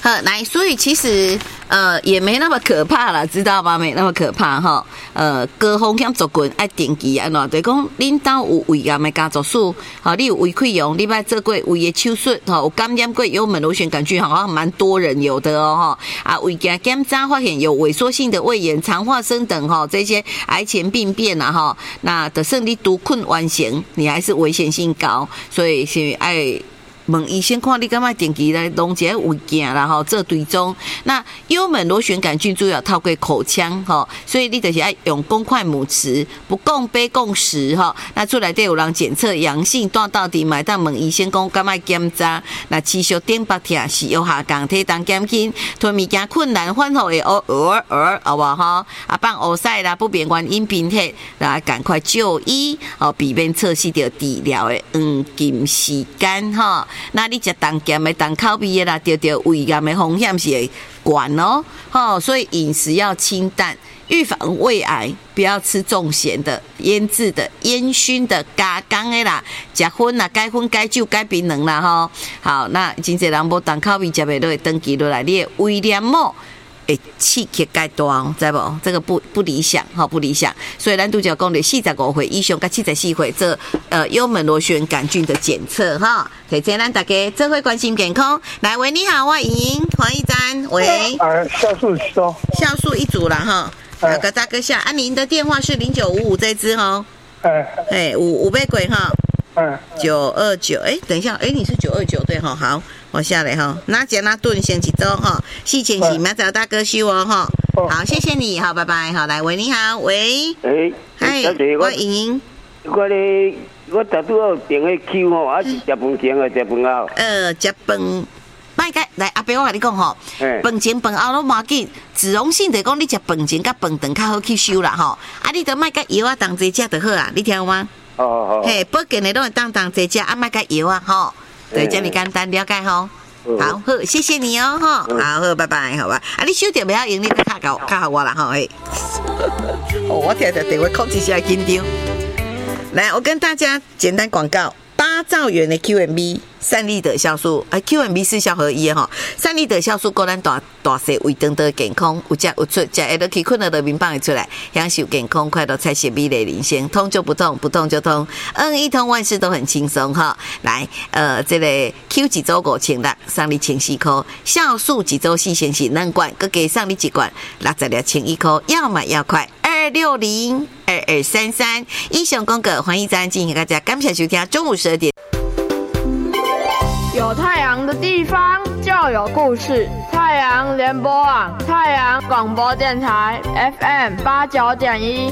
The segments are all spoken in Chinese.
来，所以其实也没那么可怕啦，知道吗？没那么可怕哈。高风险族群爱定期安怎？就是讲恁兜有胃癌的家族史，好，你有胃溃疡，你捌做过胃的手术，哈，有感染过幽门螺旋杆菌，好像蛮多人有的哦，哈。胃镜检查发现有萎缩性的胃炎、肠化生等哈这些癌前病变啊哈，那的胜利毒困完成，你还是危险性高，所以是爱。问医生看你干嘛定期来弄一个胃镜啦吼，做追踪。那幽门螺旋杆菌主要透过口腔吼，所以你就是要用公筷母匙，不共杯共食吼。那出来底有人检测阳性，带到底买当问医生讲干嘛检查？那持续顶白痛是右下降，体重减轻，吞物件困难，饭后会偶尔好不好？放乌塞啦，不便原因病体，来赶快就医哦，避免错失掉治疗的黄金时间哈。那你食重咸的、重口味的啦，得胃癌的风险是会高哦。吼，所以饮食要清淡，预防胃癌。不要吃重咸的、腌制的、烟熏的、加工的啦，食薰啦、改薰、改酒、改槟榔啦吼。好，那真侪人无重口味食袂落，登记落来，你的胃黏膜。刺激介大哦，知无？这个不理想，哈，不理想。所以咱拄则讲的45岁以上，甲74岁做幽门螺旋杆菌的检测，哈。提醒咱大家做伙关心健康。来，喂，你好，我莹黄一詹，喂。 酵素说。酵素一组了哈。个大哥下，您的电话是0955这支哈。五倍贵哈。929，等一下，你是929对哈，好，我下来哈，拿钱拿盾先几周哈，事前是明仔大哥收哦哈，好，谢谢你，好，拜拜，好，来，喂，你好，喂，我莹， 我昨拄好订个 Q 吼，是食饭前啊，食饭后， 食饭。卖个来阿伯，我跟你讲吼，饭前饭后都无要紧，自容性就讲你食饭前甲饭顿较好去收啦吼，你得卖个药啊，当这食就好啊，你听有吗？嘿，保健的都会当这家啊，卖个药啊，吼，对，这么简单了解吼。好，谢谢你哦，哈，好，拜拜，好吧。你收掉不要用，你较好我啦，吼，嘿。我听电话控制下紧张。来，我跟大家简单广告，8兆元的 QMB。3立的酵素，QMB 4效合一哈，3立的酵素够咱大细胃肠的健康，有食有出，食会落去困了的面棒会出来，享受健康快乐菜色美丽人生，痛就不痛，不痛就痛，一通万事都很轻松哈。来，这个 Q 一周5000送你1400块，酵素一周4先是2罐，佮加送你1罐，60粒11块，要买要快，2602233，以上广告欢迎咱进行大家感谢收听，中午12点。 有太阳的地方就有故事。太阳联播网，太阳广播电台 FM89.1。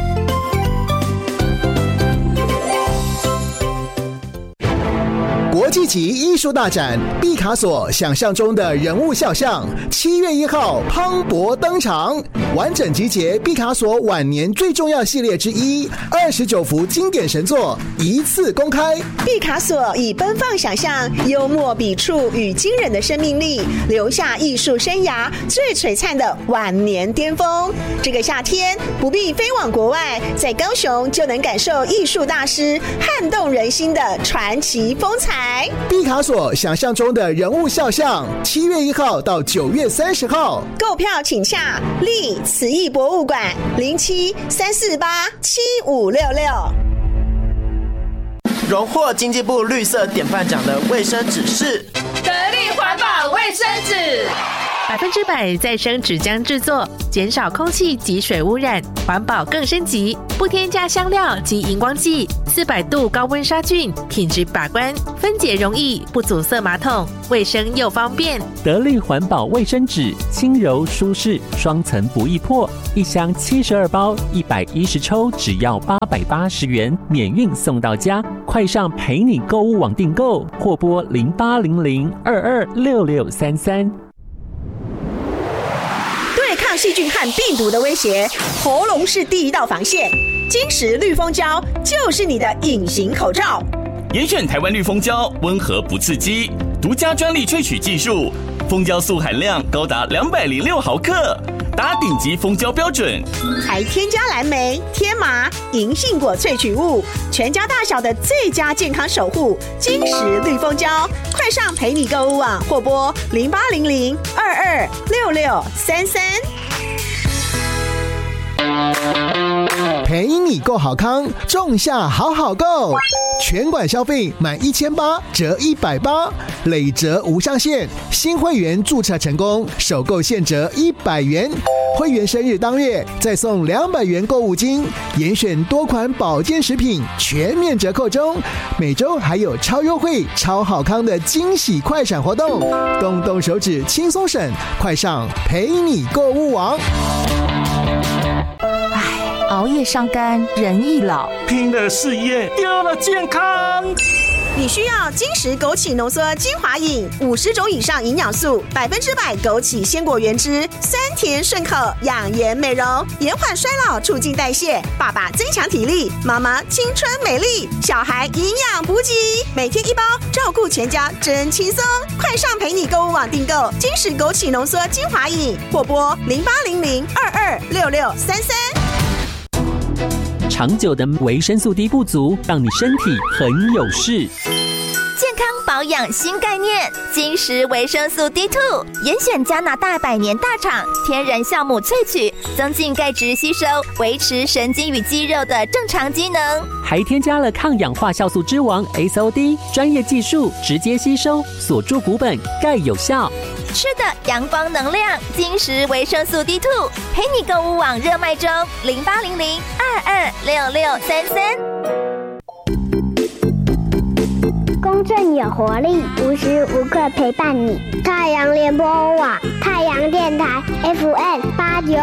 国际级艺术大展毕卡索想象中的人物肖像，7月1号磅礴登场，完整集结毕卡索晚年最重要系列之一，29幅经典神作一次公开。 毕卡索以奔放想象、幽默笔触与惊人的生命力，留下艺术生涯最璀璨的晚年巅峰。这个夏天不必飞往国外，在高雄就能感受艺术大师撼动人心的传奇风采。 毕卡索想象中的人物肖像，7月1号到9月30号， 购票请洽立慈艺博物馆0734875566。 荣获经济部绿色典范奖的卫生纸是得力环保卫生纸 ，100%再生纸浆制作，减少空气及水污染，环保更升级，不添加香料及荧光剂，400度高温杀菌，品质把关，分解容易，不阻塞马桶，卫生又方便。 得力环保卫生纸，轻柔舒适，双层不易破，一箱72包，110抽，只要880元，免运送到家。快上陪你购物网订购，或拨0800226633。 对抗细菌和病毒的威胁，喉咙是第一道防线。金石绿蜂胶就是你的隐形口罩。 严选台湾绿蜂胶，温和不刺激，独家专利萃取技术，蜂胶素含量高达206毫克， 达顶级蜂胶标准， 还添加蓝莓、天麻、银杏果萃取物，全家大小的最佳健康守护，金石绿蜂胶。快上陪你购物网或拨0800226633。 陪你购好康，仲夏好好购，全馆消费满1800折180，累折无上限。新会员注册成功，首购现折100元，会员生日当月再送200元购物金，严选多款保健食品全面折扣中，每周还有超优惠、超好康的惊喜快闪活动，动动手指轻松省，快上陪你购物网。 熬夜伤肝，人易老； 拼了事业，丢了健康。 你需要金石枸杞浓缩精华饮，50种以上营养素，100%枸杞鲜果原汁，酸甜顺口，养颜美容，延缓衰老，促进代谢。爸爸增强体力，妈妈青春美丽，小孩营养补给，每天1包，照顾全家真轻松。快上陪你购物网订购金石枸杞浓缩精华饮，或拨0800226633。 长久的维生素 D 不足，让你身体很有事。 健康保养新概念，金石维生素 D2， 严选加拿大100年大厂天然酵母萃取，增进钙质吸收，维持神经与肌肉的正常机能。 还添加了抗氧化酵素之王 SOD， 专业技术直接吸收，锁住骨本，钙有效。 吃的阳光能量，金石维生素 D2， 陪你购物网热卖中，0800226633。 公正有活力，无时无刻陪伴你。太阳联播网，太阳电台 FM